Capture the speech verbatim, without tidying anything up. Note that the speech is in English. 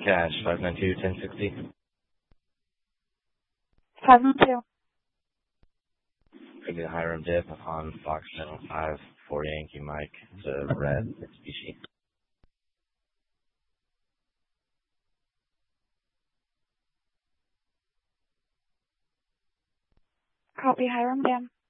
Cash, five nine two, ten sixty. five nine two. Could be a high room dip on Fox Channel five for Yankee Mike to Red Mitsubishi. Copy, Hiram Dam.